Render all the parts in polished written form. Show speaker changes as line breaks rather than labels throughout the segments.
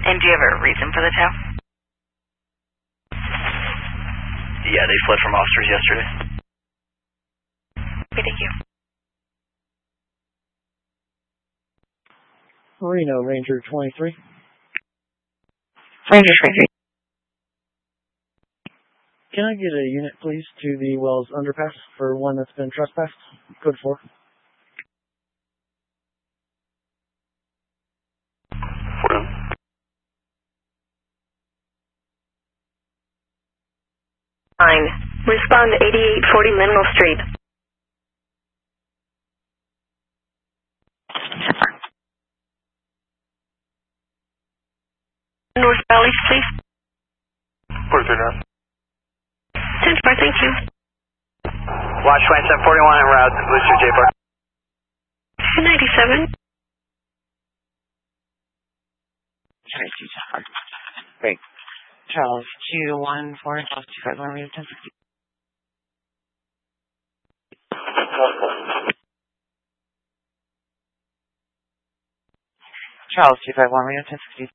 And do you have a reason for the tow?
Yeah, they fled from officers yesterday.
Okay, thank you.
Reno, Ranger 23.
Ranger 23.
Can I get a unit, please, to the Wells Underpass for one that's been trespassed? Code 4.
Fine. Respond to 8840 Mineral Street. North Valley, please.
43.
10-4, thank you.
Watch 2741 en route, Booster J4.
97.
Great. Charles 214, Charles 251, 1060. Charles 251, 1060.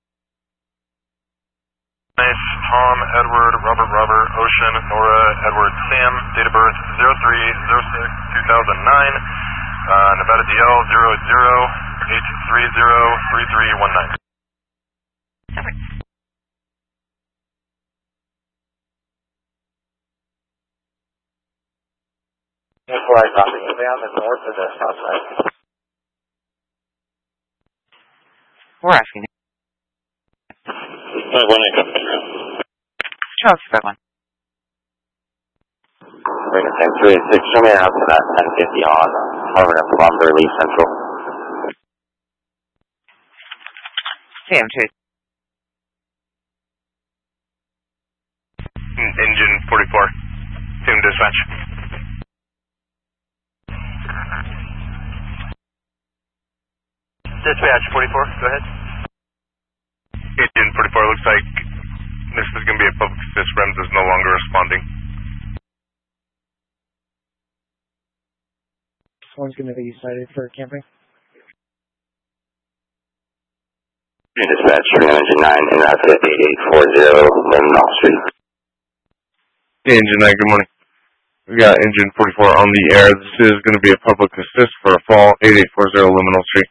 Nice. Tom, Edward, Robert, Ocean, Nora, Edward, Sam, date of birth 03/06/2009, Nevada DL 00-830-3319.
Perfect.
Before I copy, are they on the north or the south side?
We're asking. Charles 251.
Wait a second, 386, show me out to that 1050 on Harvard and Lumberley Central.
CM2.
Engine 44, team dispatch.
Dispatch 44, go ahead.
Engine 44, looks like this is going to be a public assist. REMS is no longer responding.
This one's going to be cited for camping.
Dispatch, Engine 9, and that's at 8840 Linden Street.
Engine 9, good morning. We got Engine 44 on the air. This is going to be a public assist for a fall 8840 Liminal Street.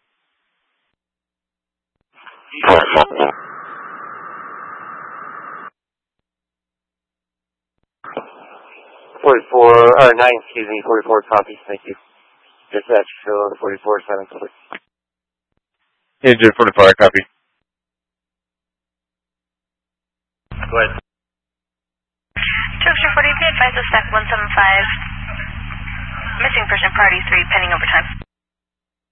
44 copy, thank you. Dispatch, fill 44, 7 cover.
Engine 44, copy.
Go ahead.
Director 40, be advised of SEC 175. Missing person, priority 3, pending overtime.